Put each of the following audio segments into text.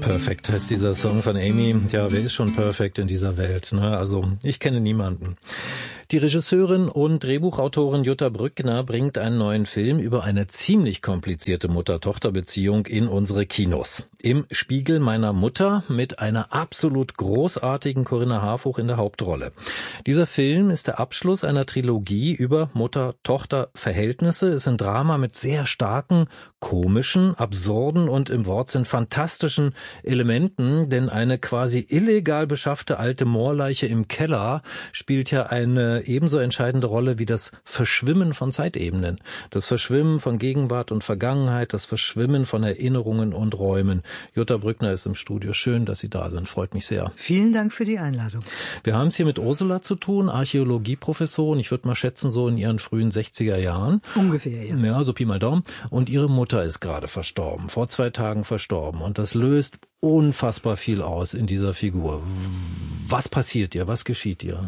Perfect heißt dieser Song von Amy. Ja, wer ist schon perfekt in dieser Welt, ne? Also, ich kenne niemanden. Die Regisseurin und Drehbuchautorin Jutta Brückner bringt einen neuen Film über eine ziemlich komplizierte Mutter-Tochter-Beziehung in unsere Kinos. Im Spiegel meiner Mutter mit einer absolut großartigen Corinna Harfouch in der Hauptrolle. Dieser Film ist der Abschluss einer Trilogie über Mutter-Tochter-Verhältnisse. Es ist ein Drama mit sehr starken, komischen, absurden und im Wortsinn fantastischen Elementen, denn eine quasi illegal beschaffte alte Moorleiche im Keller spielt ja eine ebenso entscheidende Rolle wie das Verschwimmen von Zeitebenen. Das Verschwimmen von Gegenwart und Vergangenheit, das Verschwimmen von Erinnerungen und Räumen. Jutta Brückner ist im Studio. Schön, dass Sie da sind. Freut mich sehr. Vielen Dank für die Einladung. Wir haben es hier mit Ursula zu tun, Archäologieprofessorin. Ich würde mal schätzen, so in ihren frühen 60er Jahren. Ungefähr, ja. Ja, so Pi mal Daumen. Und ihre Mutter ist gerade verstorben, vor 2 Tagen verstorben. Und das löst unfassbar viel aus in dieser Figur. Was passiert ihr? Was geschieht ihr?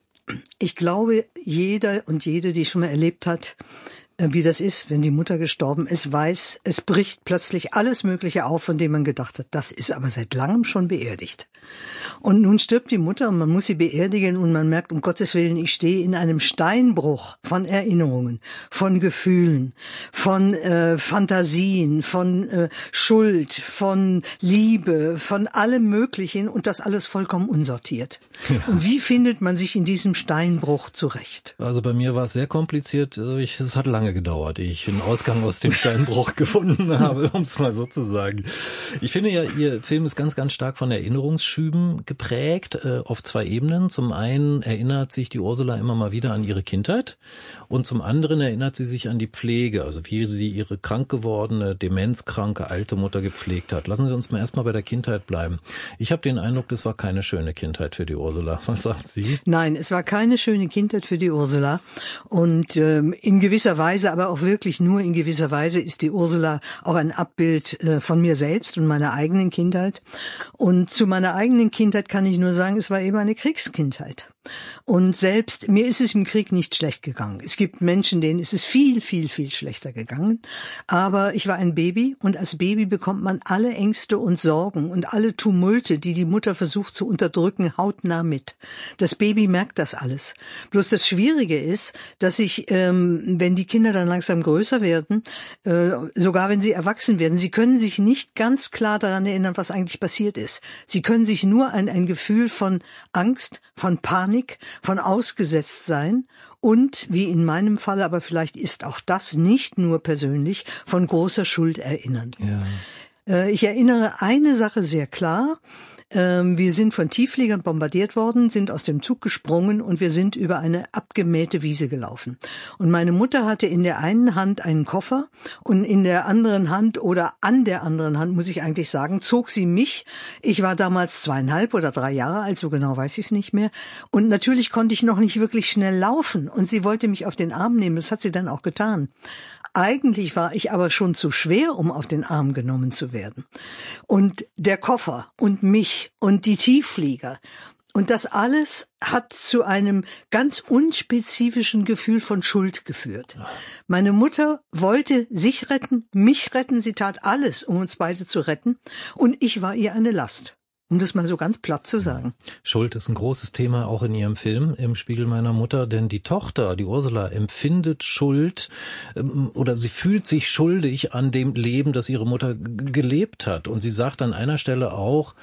Ich glaube, jeder und jede, die schon mal erlebt hat, wie das ist, wenn die Mutter gestorben ist, weiß, es bricht plötzlich alles Mögliche auf, von dem man gedacht hat, das ist aber seit langem schon beerdigt. Und nun stirbt die Mutter und man muss sie beerdigen und man merkt, um Gottes Willen, ich stehe in einem Steinbruch von Erinnerungen, von Gefühlen, von Fantasien, von Schuld, von Liebe, von allem Möglichen und das alles vollkommen unsortiert. Ja. Und wie findet man sich in diesem Steinbruch zurecht? Also bei mir war es sehr kompliziert. Es hat lange gedauert, ehe ich einen Ausgang aus dem Steinbruch gefunden habe, um es mal so zu sagen. Ich finde ja, Ihr Film ist ganz, ganz stark von Erinnerungsschüben geprägt, auf 2 Ebenen. Zum einen erinnert sich die Ursula immer mal wieder an ihre Kindheit und zum anderen erinnert sie sich an die Pflege, also wie sie ihre krank gewordene, demenzkranke alte Mutter gepflegt hat. Lassen Sie uns mal erstmal bei der Kindheit bleiben. Ich habe den Eindruck, das war keine schöne Kindheit für die Ursula. Was sagt Sie? Nein, es war keine schöne Kindheit für die Ursula und in gewisser Weise, aber auch wirklich nur in gewisser Weise ist die Ursula auch ein Abbild von mir selbst und meiner eigenen Kindheit. Und zu meiner eigenen Kindheit kann ich nur sagen, es war eben eine Kriegskindheit. Und selbst mir ist es im Krieg nicht schlecht gegangen. Es gibt Menschen, denen ist es viel, viel, viel schlechter gegangen. Aber ich war ein Baby und als Baby bekommt man alle Ängste und Sorgen und alle Tumulte, die die Mutter versucht zu unterdrücken, hautnah mit. Das Baby merkt das alles. Bloß das Schwierige ist, dass ich, wenn die Kinder dann langsam größer werden, sogar wenn sie erwachsen werden, sie können sich nicht ganz klar daran erinnern, was eigentlich passiert ist. Sie können sich nur an ein Gefühl von Angst, von Panik, von Ausgesetztsein und, wie in meinem Fall, aber vielleicht ist auch das nicht nur persönlich, von großer Schuld erinnern. Ja. Ich erinnere eine Sache sehr klar. Wir sind von Tieffliegern bombardiert worden, sind aus dem Zug gesprungen und wir sind über eine abgemähte Wiese gelaufen. Und meine Mutter hatte in der einen Hand einen Koffer und in der anderen Hand oder an der anderen Hand, muss ich eigentlich sagen, zog sie mich. Ich war damals 2,5 oder 3 Jahre alt, so genau weiß ich es nicht mehr. Und natürlich konnte ich noch nicht wirklich schnell laufen und sie wollte mich auf den Arm nehmen, das hat sie dann auch getan. Eigentlich war ich aber schon zu schwer, um auf den Arm genommen zu werden. Und der Koffer und mich und die Tiefflieger und das alles hat zu einem ganz unspezifischen Gefühl von Schuld geführt. Meine Mutter wollte sich retten, mich retten, sie tat alles, um uns beide zu retten und ich war ihr eine Last. Um das mal so ganz platt zu sagen. Schuld ist ein großes Thema auch in Ihrem Film, im Spiegel meiner Mutter, denn die Tochter, die Ursula, empfindet Schuld oder sie fühlt sich schuldig an dem Leben, das ihre Mutter gelebt hat. Und sie sagt an einer Stelle auch,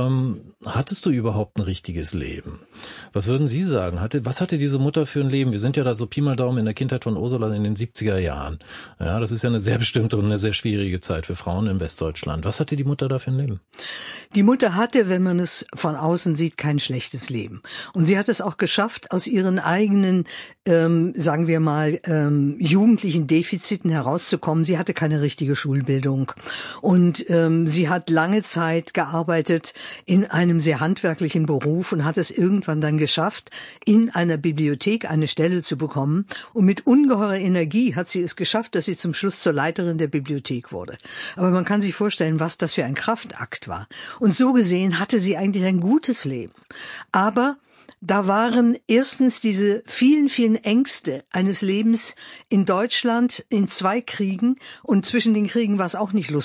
hattest du überhaupt ein richtiges Leben? Was würden Sie sagen? Was hatte diese Mutter für ein Leben? Wir sind ja da so Pi mal Daumen in der Kindheit von Ursula in den 70er Jahren. Ja, das ist ja eine sehr bestimmte und eine sehr schwierige Zeit für Frauen in Westdeutschland. Was hatte die Mutter da für ein Leben? Die Mutter hatte, wenn man es von außen sieht, kein schlechtes Leben. Und sie hat es auch geschafft, aus ihren eigenen, sagen wir mal, jugendlichen Defiziten herauszukommen. Sie hatte keine richtige Schulbildung. Und sie hat lange Zeit gearbeitet in einem sehr handwerklichen Beruf und hat es irgendwann dann geschafft, in einer Bibliothek eine Stelle zu bekommen. Und mit ungeheurer Energie hat sie es geschafft, dass sie zum Schluss zur Leiterin der Bibliothek wurde. Aber man kann sich vorstellen, was das für ein Kraftakt war. Und so gesehen hatte sie eigentlich ein gutes Leben. Aber da waren erstens diese vielen, vielen Ängste eines Lebens in Deutschland in 2 Kriegen und zwischen den Kriegen war es auch nicht lustig.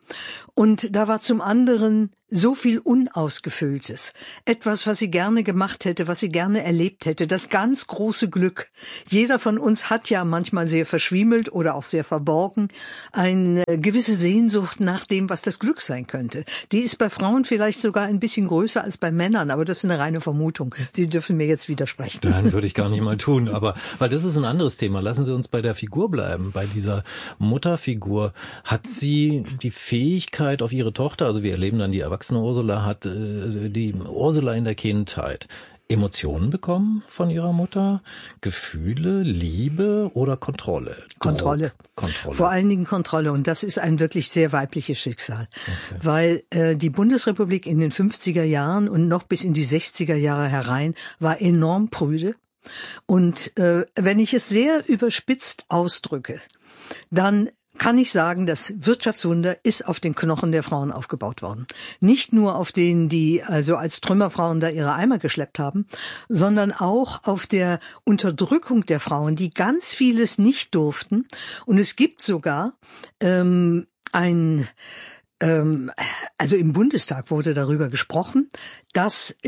Und da war zum anderen so viel Unausgefülltes. Etwas, was sie gerne gemacht hätte, was sie gerne erlebt hätte. Das ganz große Glück. Jeder von uns hat ja manchmal sehr verschwiemelt oder auch sehr verborgen eine gewisse Sehnsucht nach dem, was das Glück sein könnte. Die ist bei Frauen vielleicht sogar ein bisschen größer als bei Männern, aber das ist eine reine Vermutung. Sie dürfen mir jetzt widersprechen. Nein, würde ich gar nicht mal tun, aber weil das ist ein anderes Thema. Lassen Sie uns bei der Figur bleiben, bei dieser Mutterfigur. Hat sie die Fähigkeit auf ihre Tochter, also wir erleben dann die erwachsene Ursula, hat die Ursula in der Kindheit Emotionen bekommen von ihrer Mutter? Gefühle, Liebe oder Kontrolle? Kontrolle. Vor allen Dingen Kontrolle. Und das ist ein wirklich sehr weibliches Schicksal. Okay. Weil die Bundesrepublik in den 50er Jahren und noch bis in die 60er Jahre herein war enorm prüde. Und wenn ich es sehr überspitzt ausdrücke, dann kann ich sagen, das Wirtschaftswunder ist auf den Knochen der Frauen aufgebaut worden. Nicht nur auf denen, die also als Trümmerfrauen da ihre Eimer geschleppt haben, sondern auch auf der Unterdrückung der Frauen, die ganz vieles nicht durften. Und es gibt sogar also im Bundestag wurde darüber gesprochen, dass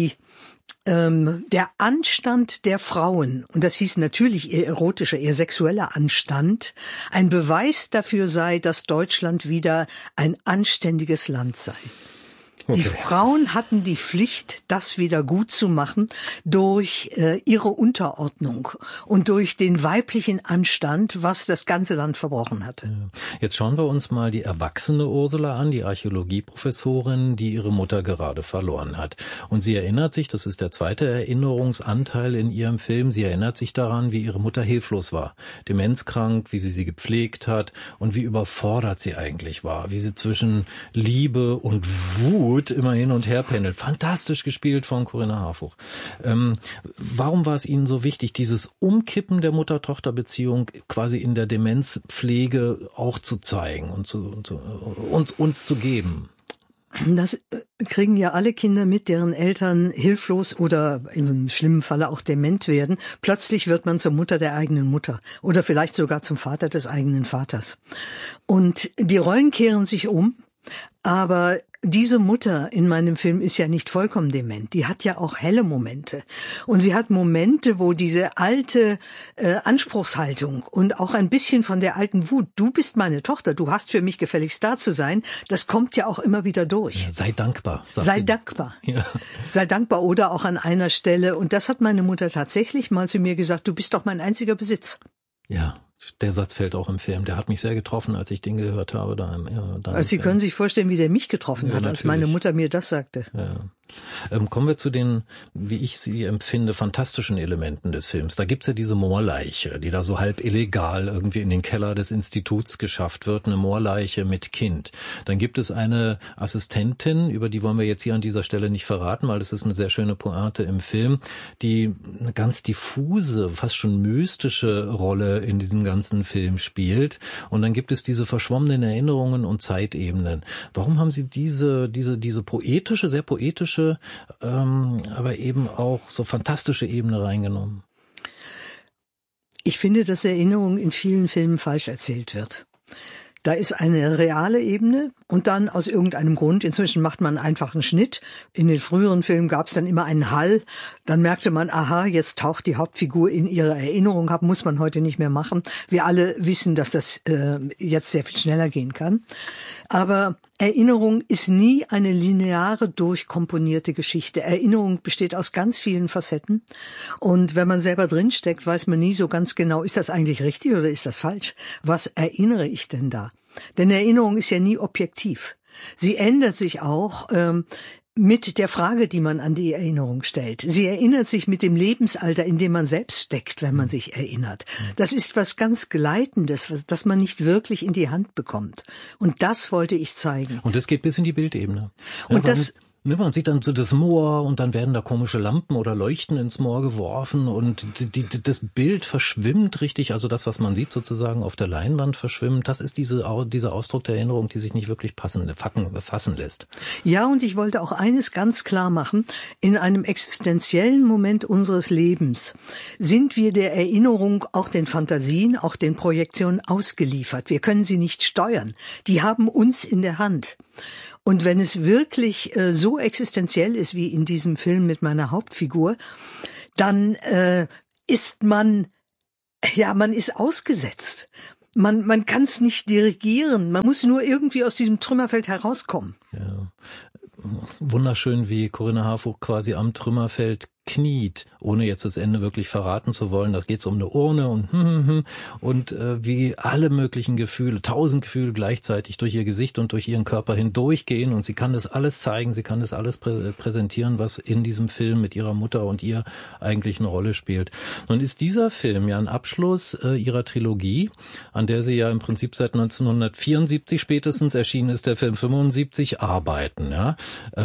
der Anstand der Frauen, und das hieß natürlich ihr erotischer, ihr sexueller Anstand, ein Beweis dafür sei, dass Deutschland wieder ein anständiges Land sei. Okay. Die Frauen hatten die Pflicht, das wieder gut zu machen durch ihre Unterordnung und durch den weiblichen Anstand, was das ganze Land verbrochen hatte. Jetzt schauen wir uns mal die erwachsene Ursula an, die Archäologieprofessorin, die ihre Mutter gerade verloren hat. Und sie erinnert sich, das ist der zweite Erinnerungsanteil in ihrem Film, sie erinnert sich daran, wie ihre Mutter hilflos war, demenzkrank, wie sie gepflegt hat und wie überfordert sie eigentlich war, wie sie zwischen Liebe und Wut immer hin und her pendelt. Fantastisch gespielt von Corinna Harfouch. Warum war es Ihnen so wichtig, dieses Umkippen der Mutter-Tochter-Beziehung quasi in der Demenzpflege auch zu zeigen und uns zu geben? Das kriegen ja alle Kinder mit, deren Eltern hilflos oder im schlimmen Falle auch dement werden. Plötzlich wird man zur Mutter der eigenen Mutter oder vielleicht sogar zum Vater des eigenen Vaters. Und die Rollen kehren sich um, aber diese Mutter in meinem Film ist ja nicht vollkommen dement. Die hat ja auch helle Momente. Und sie hat Momente, wo diese alte Anspruchshaltung und auch ein bisschen von der alten Wut, du bist meine Tochter, du hast für mich gefälligst da zu sein, das kommt ja auch immer wieder durch. Ja, sei dankbar. Sei dankbar. Ja. Sei dankbar. Oder auch an einer Stelle, und das hat meine Mutter tatsächlich mal zu mir gesagt, du bist doch mein einziger Besitz. Ja. Der Satz fällt auch im Film. Der hat mich sehr getroffen, als ich den gehört habe. Also Sie können sich vorstellen, wie der mich getroffen hat, als meine Mutter mir das sagte. Ja. Kommen wir zu den, wie ich sie empfinde, fantastischen Elementen des Films. Da gibt's ja diese Moorleiche, die da so halb illegal irgendwie in den Keller des Instituts geschafft wird, eine Moorleiche mit Kind. Dann gibt es eine Assistentin, über die wollen wir jetzt hier an dieser Stelle nicht verraten, weil das ist eine sehr schöne Pointe im Film, die eine ganz diffuse, fast schon mystische Rolle in diesem ganzen Film spielt. Und dann gibt es diese verschwommenen Erinnerungen und Zeitebenen. Warum haben Sie diese poetische, sehr poetische, aber eben auch so fantastische Ebene reingenommen? Ich finde, dass Erinnerung in vielen Filmen falsch erzählt wird. Da ist eine reale Ebene und dann aus irgendeinem Grund, inzwischen macht man einfach einen Schnitt. In den früheren Filmen gab es dann immer einen Hall. Dann merkte man, aha, jetzt taucht die Hauptfigur in ihre Erinnerung ab, muss man heute nicht mehr machen. Wir alle wissen, dass das jetzt sehr viel schneller gehen kann. Aber Erinnerung ist nie eine lineare, durchkomponierte Geschichte. Erinnerung besteht aus ganz vielen Facetten. Und wenn man selber drinsteckt, weiß man nie so ganz genau, ist das eigentlich richtig oder ist das falsch? Was erinnere ich denn da? Denn Erinnerung ist ja nie objektiv. Sie ändert sich auch mit der Frage, die man an die Erinnerung stellt. Sie erinnert sich mit dem Lebensalter, in dem man selbst steckt, wenn man sich erinnert. Das ist was ganz Gleitendes, das man nicht wirklich in die Hand bekommt. Und das wollte ich zeigen. Und das geht bis in die Bildebene. Und das Ne, man sieht dann so das Moor und dann werden da komische Lampen oder Leuchten ins Moor geworfen und das Bild verschwimmt richtig, also das, was man sieht sozusagen auf der Leinwand verschwimmt, das ist dieser Ausdruck der Erinnerung, die sich nicht wirklich fassen lässt. Ja, und ich wollte auch eines ganz klar machen, in einem existenziellen Moment unseres Lebens sind wir der Erinnerung, auch den Fantasien, auch den Projektionen ausgeliefert. Wir können sie nicht steuern, die haben uns in der Hand. Und wenn es wirklich so existenziell ist wie in diesem Film mit meiner Hauptfigur, dann ist man ist ausgesetzt. Man kann es nicht dirigieren. Man muss nur irgendwie aus diesem Trümmerfeld herauskommen. Ja. Wunderschön, wie Corinna Harfouch quasi am Trümmerfeld kniet, ohne jetzt das Ende wirklich verraten zu wollen. Da geht es um eine Urne und wie alle möglichen Gefühle, 1000 Gefühle gleichzeitig durch ihr Gesicht und durch ihren Körper hindurchgehen und sie kann das alles zeigen, sie kann das alles präsentieren, was in diesem Film mit ihrer Mutter und ihr eigentlich eine Rolle spielt. Nun ist dieser Film ja ein Abschluss ihrer Trilogie, an der sie ja im Prinzip seit 1974 spätestens, erschienen ist der Film 75, arbeiten. Ja?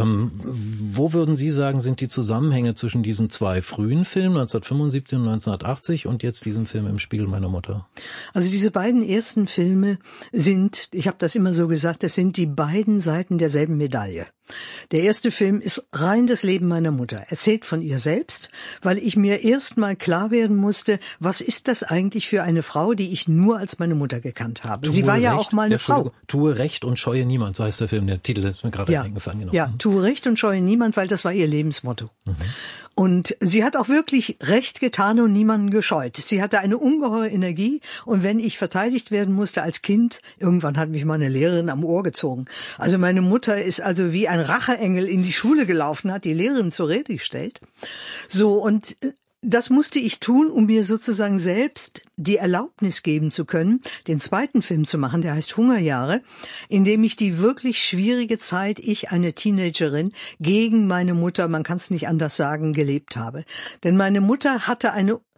Wo würden Sie sagen, sind die Zusammenhänge zwischen diesen zwei frühen Filmen, 1975 und 1980 und jetzt diesem Film Im Spiegel meiner Mutter? Also diese beiden ersten Filme sind, ich habe das immer so gesagt, das sind die beiden Seiten derselben Medaille. Der erste Film ist rein das Leben meiner Mutter, erzählt von ihr selbst, weil ich mir erst mal klar werden musste, was ist das eigentlich für eine Frau, die ich nur als meine Mutter gekannt habe. Sie war ja auch mal eine Frau. Tue Recht und scheue niemand, so heißt der Film, der Titel ist mir gerade eingefallen. Genau. Ja, tue Recht und scheue niemand, weil das war ihr Lebensmotto. Mhm. Und sie hat auch wirklich Recht getan und niemanden gescheut. Sie hatte eine ungeheure Energie und wenn ich verteidigt werden musste als Kind, irgendwann hat mich meine Lehrerin am Ohr gezogen. Also meine Mutter ist also wie ein Racheengel in die Schule gelaufen, hat die Lehrerin zur Rede gestellt. So, und das musste ich tun, um mir sozusagen selbst die Erlaubnis geben zu können, den zweiten Film zu machen, der heißt Hungerjahre, in dem ich die wirklich schwierige Zeit, ich, eine Teenagerin, gegen meine Mutter, man kann es nicht anders sagen, gelebt habe. Denn meine Mutter hatte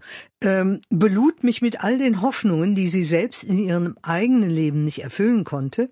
belud mich mit all den Hoffnungen, die sie selbst in ihrem eigenen Leben nicht erfüllen konnte.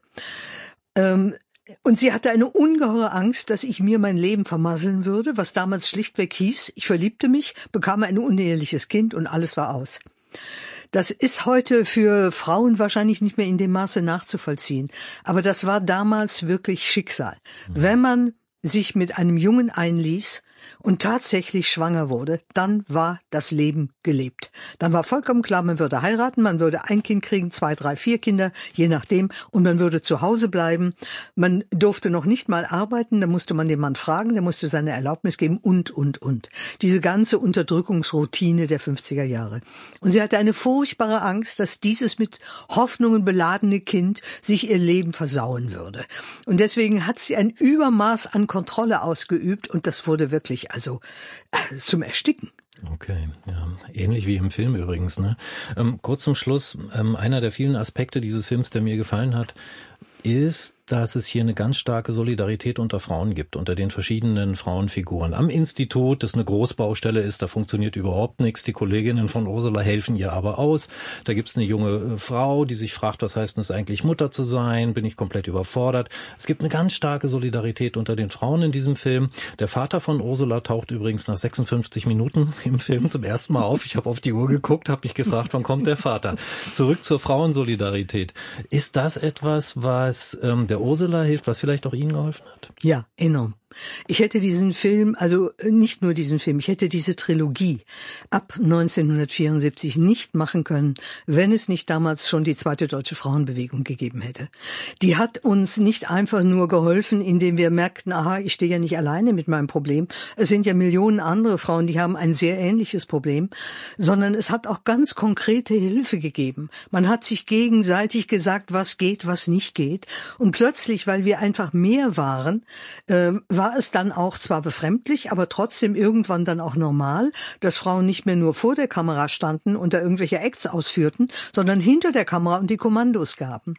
Und sie hatte eine ungeheure Angst, dass ich mir mein Leben vermasseln würde, was damals schlichtweg hieß, ich verliebte mich, bekam ein uneheliches Kind und alles war aus. Das ist heute für Frauen wahrscheinlich nicht mehr in dem Maße nachzuvollziehen. Aber das war damals wirklich Schicksal. Wenn man sich mit einem Jungen einließ und tatsächlich schwanger wurde, dann war das Leben gelebt. Dann war vollkommen klar, man würde heiraten, man würde ein Kind kriegen, 2, 3, 4 Kinder, je nachdem, und man würde zu Hause bleiben. Man durfte noch nicht mal arbeiten, da musste man den Mann fragen, der musste seine Erlaubnis geben und. Diese ganze Unterdrückungsroutine der 50er Jahre. Und sie hatte eine furchtbare Angst, dass dieses mit Hoffnungen beladene Kind sich ihr Leben versauen würde. Und deswegen hat sie ein Übermaß an Kontrolle ausgeübt und das wurde wirklich zum Ersticken. Okay, ja, ähnlich wie im Film übrigens. Ne? Kurz zum Schluss, einer der vielen Aspekte dieses Films, der mir gefallen hat, ist, dass es hier eine ganz starke Solidarität unter Frauen gibt, unter den verschiedenen Frauenfiguren. Am Institut, das eine Großbaustelle ist, da funktioniert überhaupt nichts. Die Kolleginnen von Ursula helfen ihr aber aus. Da gibt's eine junge Frau, die sich fragt, was heißt es eigentlich, Mutter zu sein? Bin ich komplett überfordert? Es gibt eine ganz starke Solidarität unter den Frauen in diesem Film. Der Vater von Ursula taucht übrigens nach 56 Minuten im Film zum ersten Mal auf. Ich habe auf die Uhr geguckt, habe mich gefragt, wann kommt der Vater? Zurück zur Frauensolidarität. Ist das etwas, was der Ursula hilft, was vielleicht auch Ihnen geholfen hat? Ja, enorm. Ich hätte diesen Film, also nicht nur diesen Film, ich hätte diese Trilogie ab 1974 nicht machen können, wenn es nicht damals schon die zweite deutsche Frauenbewegung gegeben hätte. Die hat uns nicht einfach nur geholfen, indem wir merkten, aha, ich stehe ja nicht alleine mit meinem Problem. Es sind ja Millionen andere Frauen, die haben ein sehr ähnliches Problem, sondern es hat auch ganz konkrete Hilfe gegeben. Man hat sich gegenseitig gesagt, was geht, was nicht geht. Und plötzlich, weil wir einfach mehr waren, war es dann auch zwar befremdlich, aber trotzdem irgendwann dann auch normal, dass Frauen nicht mehr nur vor der Kamera standen und da irgendwelche Acts ausführten, sondern hinter der Kamera und die Kommandos gaben.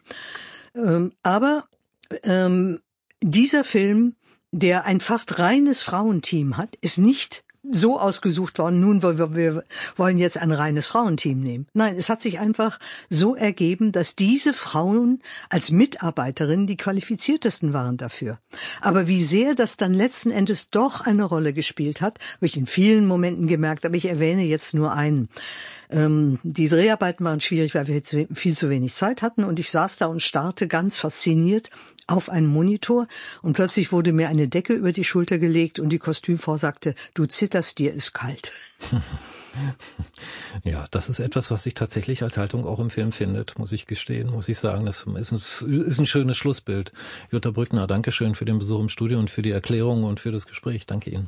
Aber dieser Film, der ein fast reines Frauenteam hat, ist nicht so ausgesucht worden, nun wir wollen jetzt ein reines Frauenteam nehmen. Nein, es hat sich einfach so ergeben, dass diese Frauen als Mitarbeiterinnen die qualifiziertesten waren dafür. Aber wie sehr das dann letzten Endes doch eine Rolle gespielt hat, habe ich in vielen Momenten gemerkt, aber ich erwähne jetzt nur einen. Die Dreharbeiten waren schwierig, weil wir jetzt viel zu wenig Zeit hatten und ich saß da und starrte ganz fasziniert auf einen Monitor und plötzlich wurde mir eine Decke über die Schulter gelegt und die Kostümfrau sagte, du zitterst, dir ist kalt. Ja, das ist etwas, was sich tatsächlich als Haltung auch im Film findet, muss ich gestehen, muss ich sagen. Das ist ein schönes Schlussbild. Jutta Brückner, danke schön für den Besuch im Studio und für die Erklärung und für das Gespräch. Danke Ihnen.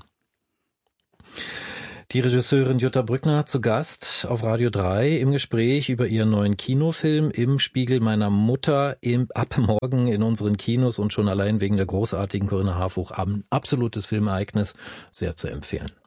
Die Regisseurin Jutta Brückner zu Gast auf Radio 3 im Gespräch über ihren neuen Kinofilm Im Spiegel meiner Mutter ab morgen in unseren Kinos und schon allein wegen der großartigen Corinna Harfouch ein absolutes Filmereignis, sehr zu empfehlen.